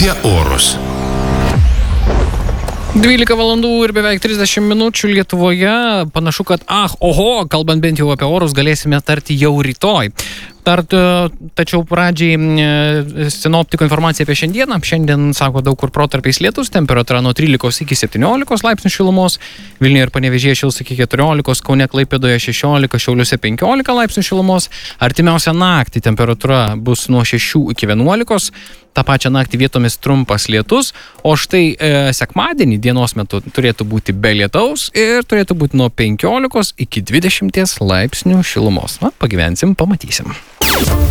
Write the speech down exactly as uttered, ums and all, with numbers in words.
Apie orus. dvylika valandų ir beveik trisdešimt minučių Lietuvoje. Panašu, kad, ah, oho, kalbant bent jau apie orus, galėsime tarti jau rytoj. Tart, tačiau pradžiai sinoptiko informacija apie šiandieną. Šiandien, sako, daug kur protarpiais lietus, temperatūra nuo trylikos iki septyniolikos laipsnių šilumos. Vilniuje ir Panevėžyje šils iki keturiolikos, Kaune, Klaipėdoje šešiolika, Šiauliuose penkiolika laipsnių šilumos. Artimiausią naktį temperatūra bus nuo šešių iki vienuolikos. Ta pačią naktį vietomis trumpas lietus, o štai e, sekmadienį dienos metu turėtų būti be lietaus ir turėtų būti nuo penkiolikos iki dvidešimties laipsnių šilumos. Na, pagyvensim, pamatysim.